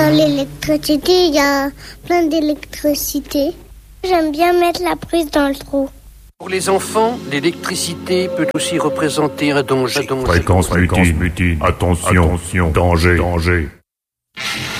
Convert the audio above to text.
Dans l'électricité, il y a plein d'électricité. J'aime bien mettre la prise dans le trou. Pour les enfants, l'électricité peut aussi représenter un danger. Fréquence mutine. Attention, danger.